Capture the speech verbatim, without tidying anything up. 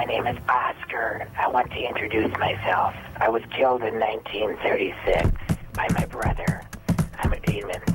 My name is Oscar. I want to introduce myself. I was killed in nineteen thirty-six by my brother. I'm a demon.